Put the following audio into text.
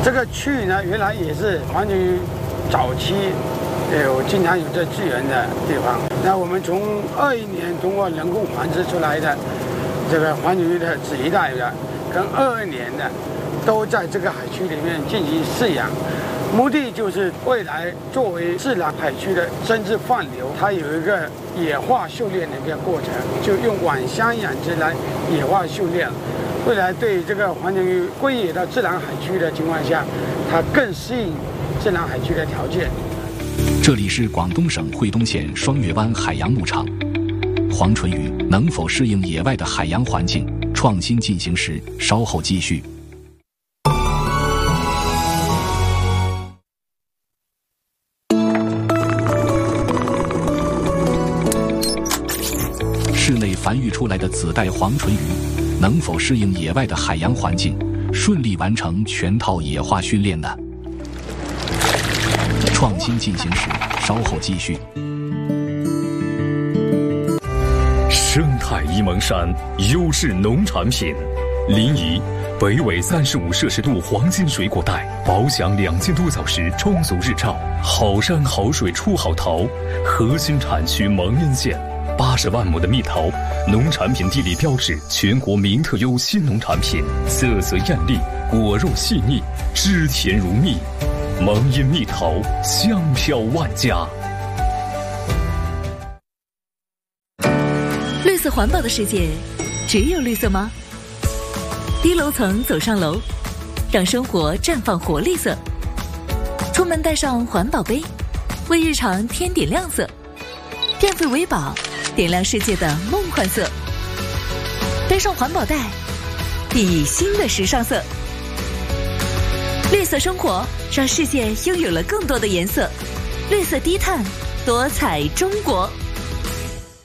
这个区域呢，原来也是黄景瑜早期经常有这资源的地方。那我们从21年通过人工繁殖出来的这个黄景瑜的子一代的，跟22年的，都在这个海区里面进行饲养。目的就是未来作为自然海区的生殖放流，它有一个野化训练的一个过程，就用晚香养殖来野化训练。未来对这个黄景瑜归野到自然海区的情况下，它更适应自然海区的条件。 这里是广东省惠东县双月湾海洋牧场，黄唇鱼能否适应野外的海洋环境？创新进行时，稍后继续。室内繁育出来的子代黄唇鱼能否适应野外的海洋环境，顺利完成全套野化训练呢？创新进行时，稍后继续。 生态沂蒙山优质农产品，临沂北纬35摄氏度黄金水果带，饱享2000多小时充足日照，好山好水出好桃。核心产区蒙恩县80万亩的蜜桃，农产品地理标志，全国名特优新农产品，色泽艳丽，果肉细腻，汁甜如蜜。蒙恩蜜桃，香飘万家。 绿色环保的世界，只有绿色吗？低楼层走上楼，让生活绽放活力色。出门带上环保杯，为日常添点亮色。变废为宝，点亮世界的梦幻色。背上环保袋，熠熠新的时尚色。绿色生活，让世界拥有了更多的颜色。绿色低碳，多彩中国。